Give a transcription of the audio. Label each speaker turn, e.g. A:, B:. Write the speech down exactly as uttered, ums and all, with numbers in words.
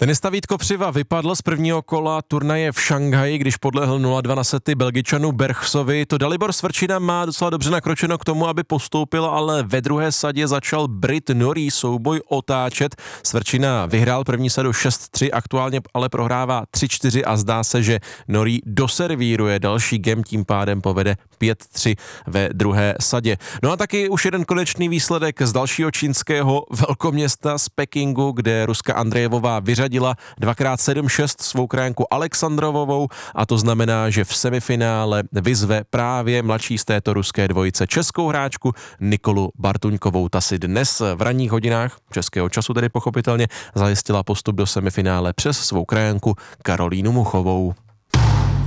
A: Tenista Vít Kopřiva vypadl z prvního kola turnaje v Šanghaji, když podlehl nula dva na sety Belgičanu Berchsovi. To Dalibor Svrčina má docela dobře nakročeno k tomu, aby postoupil, ale ve druhé sadě začal Brit Norrie souboj otáčet. Svrčina vyhrál první sadu šest tři, aktuálně ale prohrává tři čtyři a zdá se, že Norrie doservíruje další game, tím pádem povede pět tři ve druhé sadě. No a taky už jeden konečný výsledek z dalšího čínského velkoměsta z Pekingu, kde Ruska Andrejevová vyřadila dvakrát sedm šest svou krajanku Alexandrovovou, a to znamená, že v semifinále vyzve právě mladší z této ruské dvojice českou hráčku Nikolu Bartuňkovou. Ta si dnes v ranních hodinách českého času tedy pochopitelně zajistila postup do semifinále přes svou krajanku Karolínu Muchovou.